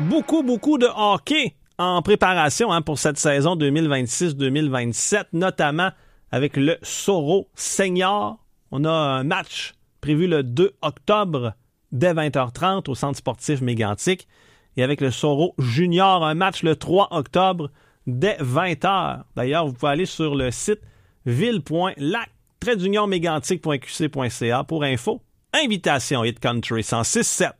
Beaucoup de hockey en préparation pour cette saison 2026-2027, notamment avec le Soro Senior. On a un match prévu le 2 octobre dès 20h30 au Centre sportif Mégantic. Et avec le Soro Junior, un match le 3 octobre dès 20h. D'ailleurs, vous pouvez aller sur le site ville.lac-mégantic.qc.ca pour info. Invitation Hit Country 106.7.